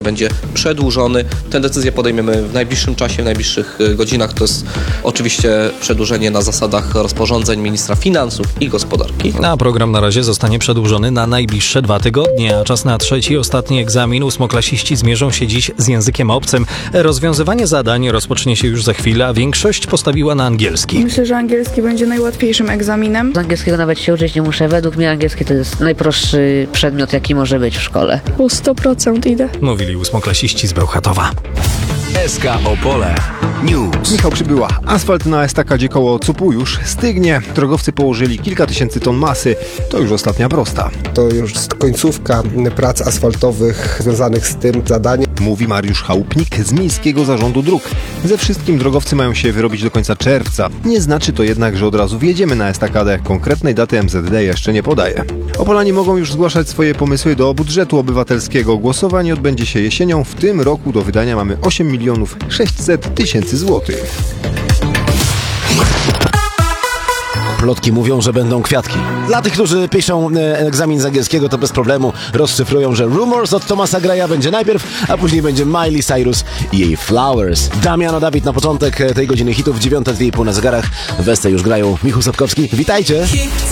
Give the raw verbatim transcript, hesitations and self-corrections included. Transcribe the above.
będzie przedłużony. Tę decyzję podejmiemy w najbliższym czasie, w najbliższych godzinach. To jest oczywiście przedłużenie na zasadach rozporządzeń ministra finansów i gospodarki. A program na razie zostanie przedłużony na najbliższe dwa tygodnie, a czas na trzeci i ostatni egzamin. Ósmoklasiści zmierzą się dziś z językiem obcym. Rozwiązywanie zadań rozpocznie się już za chwilę, a większość postawiła na angielski. Myślę, że angielski będzie najłatwiejszym egzaminem. Z angielskiego nawet się uczyć nie muszę. Według mnie angielski to jest najprostszy przedmiot, jaki może być w szkole. Po sto procent idę. Mówili ósmoklasiści z Bełchatowa. S K Opole News. Michał Przybyła. Asfalt na estakadzie koło Cupu już stygnie. Drogowcy położyli kilka tysięcy ton masy. To już ostatnia prosta. To już końcówka prac asfaltowych związanych z tym zadaniem. Mówi Mariusz Chałupnik z Miejskiego Zarządu Dróg. Ze wszystkim drogowcy mają się wyrobić do końca czerwca. Nie znaczy to jednak, że od razu wjedziemy na estakadę. Konkretnej daty M Z D jeszcze nie podaje. Opolanie mogą już zgłaszać swoje pomysły do budżetu obywatelskiego. Głosowanie odbędzie się jesienią. W tym roku do wydania mamy osiem milionów sześćset tysięcy złotych. Plotki mówią, że będą kwiatki. Dla tych, którzy piszą e, egzamin z angielskiego, to bez problemu rozszyfrują, że Rumors od Thomasa Greya będzie najpierw, a później będzie Miley Cyrus i jej Flowers. Damiano Dawid na początek tej godziny hitów, dziewiąta dwie i pół na zegarach. Westy już grają Michał Sapkowski. Witajcie!